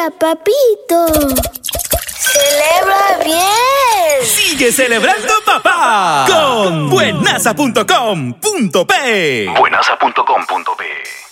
Mira, papito. ¡Celebra bien! ¡Sigue celebrando, papá! Con buenaza.com.pe. Buenaza.com.pe